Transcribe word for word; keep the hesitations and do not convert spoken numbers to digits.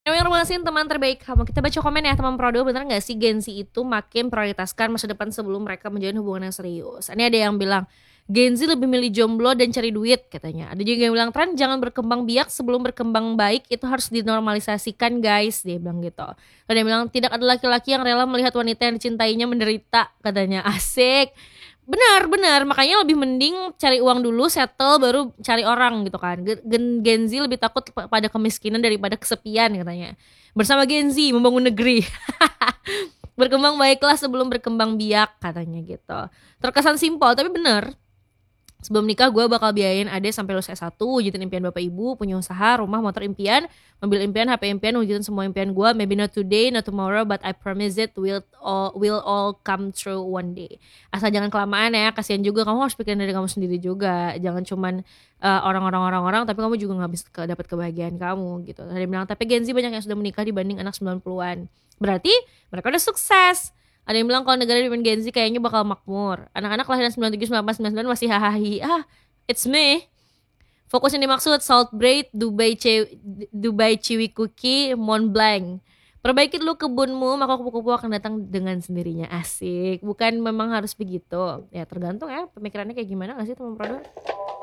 Emang ngomongin teman terbaik kamu. Kita baca komen ya teman Prodo, bener gak sih Gen Z itu makin prioritaskan masa depan sebelum mereka menjalin hubungan yang serius? Ini ada yang bilang Gen Z lebih milih jomblo dan cari duit katanya. Ada juga yang bilang tren jangan berkembang biak sebelum berkembang baik, itu harus dinormalisasikan guys, dia bilang gitu. Ada yang bilang tidak ada laki-laki yang rela melihat wanita yang dicintainya menderita katanya. Asik. Benar, benar. Makanya lebih mending cari uang dulu, settle, baru cari orang gitu kan. Gen, Gen Z lebih takut pada kemiskinan daripada kesepian katanya. Bersama Gen Z membangun negeri. Berkembang baiklah sebelum berkembang biak katanya gitu. Terkesan simpel tapi benar. Sebelum nikah gue bakal biayain adek sampai lulus S satu, wujudin impian bapak ibu, punya usaha, rumah, motor impian, mobil impian, H P impian, wujudin semua impian gue. Maybe not today, not tomorrow, but I promise it will all, will all come true one day. Asal jangan kelamaan ya, kasihan juga, kamu harus pikirin dari kamu sendiri juga. Jangan cuman uh, orang-orang orang-orang, tapi kamu juga gak bisa ke, dapat kebahagiaan kamu gitu. Tadi bilang, tapi Gen Z banyak yang sudah menikah dibanding anak sembilan puluhan. Berarti mereka udah sukses. Ada yang bilang kalau negara di Gen Z kayaknya bakal makmur. Anak-anak kelahiran sembilan puluh tujuh, sembilan belas, sembilan puluh sembilan masih hahaha. Ah, it's me. Fokus yang dimaksud Salt Braid, Dubai Chewy, Dubai Chewy Cookie, Mont Blanc. Perbaiki dulu kebunmu, maka kupu-kupu akan datang dengan sendirinya. Asik. Bukan memang harus begitu. Ya tergantung ya pemikirannya kayak gimana gak sih teman produk.